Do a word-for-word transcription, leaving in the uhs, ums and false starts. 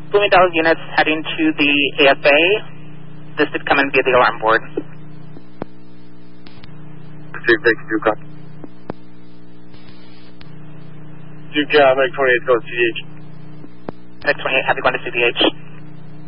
Bloomingdale units heading to the A S A. This did come in via the alarm board. Pacific, thank you, copy. Duke, uh, Meg twenty-eight, go to C D H. Meg twenty-eight, happy going to C D H.